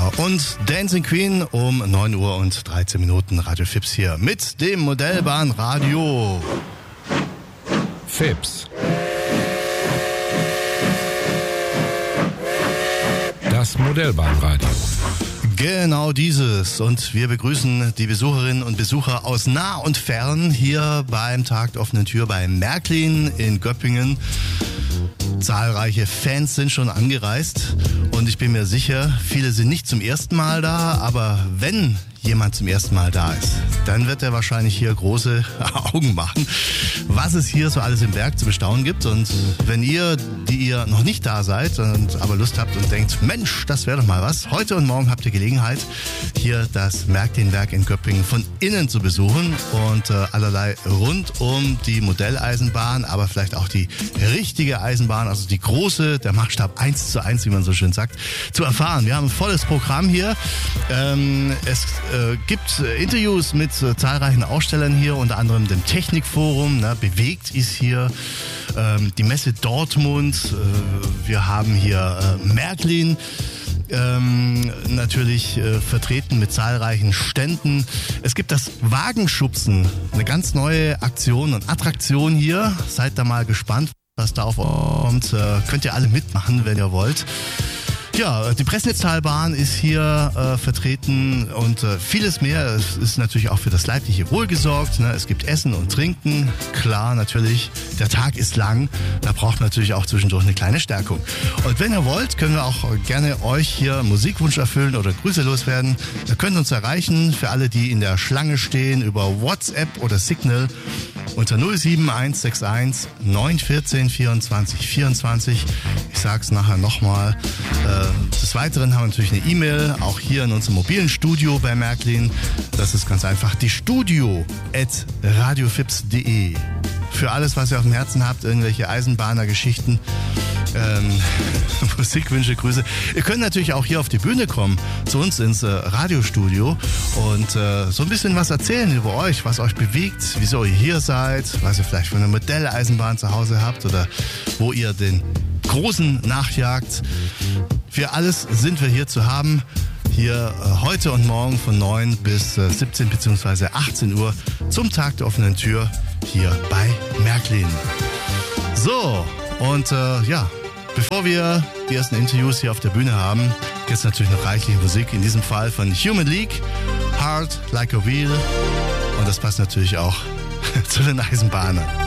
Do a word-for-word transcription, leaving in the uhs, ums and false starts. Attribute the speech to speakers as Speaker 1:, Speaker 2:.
Speaker 1: und Dancing Queen um neun Uhr und dreizehn Minuten. Radio Fips hier mit dem Modellbahnradio.
Speaker 2: Fips. Das Modellbahnradio.
Speaker 1: Genau dieses. Und wir begrüßen die Besucherinnen und Besucher aus nah und fern hier beim Tag der offenen Tür bei Märklin in Göppingen. Zahlreiche Fans sind schon angereist und ich bin mir sicher, viele sind nicht zum ersten Mal da, aber wenn jemand zum ersten Mal da ist, dann wird er wahrscheinlich hier große Augen machen, was es hier so alles im Werk zu bestaunen gibt. Und wenn ihr, die ihr noch nicht da seid und aber Lust habt und denkt, Mensch, das wäre doch mal was, heute und morgen habt ihr Gelegenheit, hier das Märklin-Werk in Göppingen von innen zu besuchen und äh, allerlei rund um die Modelleisenbahn, aber vielleicht auch die richtige Eisenbahn, also die große, der Maßstab eins zu eins, wie man so schön sagt, zu erfahren. Wir haben ein volles Programm hier. Ähm, es äh, gibt äh, Interviews mit äh, zahlreichen Ausstellern hier, unter anderem dem Technikforum, ne, Bewegt ist hier, ähm, die Messe Dortmund, äh, wir haben hier äh, Märklin, Ähm, natürlich äh, vertreten mit zahlreichen Ständen. Es gibt das Wagenschubsen, eine ganz neue Aktion und Attraktion hier. Seid da mal gespannt, was da auf euch kommt. Äh, könnt ihr alle mitmachen, wenn ihr wollt. Ja, die Pressnitztalbahn ist hier äh, vertreten und äh, vieles mehr. Es ist natürlich auch für das leibliche Wohl gesorgt. Ne? Es gibt Essen und Trinken. Klar, natürlich, der Tag ist lang. Da braucht man natürlich auch zwischendurch eine kleine Stärkung. Und wenn ihr wollt, können wir auch gerne euch hier Musikwunsch erfüllen oder Grüße loswerden. Ihr könnt uns erreichen, für alle, die in der Schlange stehen, über WhatsApp oder Signal unter null sieben eins sechs eins neun eins vier vierundzwanzig vierundzwanzig. Ich sag's nachher nochmal. Äh, Des Weiteren haben wir natürlich eine E-Mail, auch hier in unserem mobilen Studio bei Märklin. Das ist ganz einfach die studio at radiofips punkt de. Für alles, was ihr auf dem Herzen habt, irgendwelche Eisenbahner-Geschichten, ähm, Musikwünsche, Grüße. Ihr könnt natürlich auch hier auf die Bühne kommen, zu uns ins äh, Radiostudio und äh, so ein bisschen was erzählen über euch, was euch bewegt, wieso ihr hier seid, was ihr vielleicht für eine Modelleisenbahn zu Hause habt oder wo ihr den Großen nachjagt. Für alles sind wir hier zu haben. Hier äh, heute und morgen von neun bis äh, siebzehn bzw. achtzehn Uhr zum Tag der offenen Tür hier bei Märklin. So, und äh, ja, bevor wir die ersten Interviews hier auf der Bühne haben, gibt es natürlich noch reichlich Musik. In diesem Fall von Human League, Hard Like a Wheel. Und das passt natürlich auch zu den Eisenbahnern.